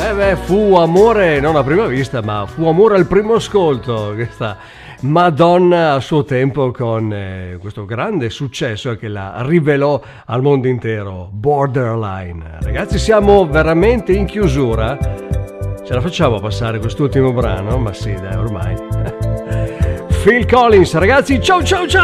Fu amore non a prima vista, ma fu amore al primo ascolto, questa Madonna a suo tempo con questo grande successo che la rivelò al mondo intero, Borderline. Ragazzi, siamo veramente in chiusura. Ce la facciamo passare quest'ultimo brano? Ma sì, dai, ormai. Phil Collins, ragazzi, ciao ciao ciao!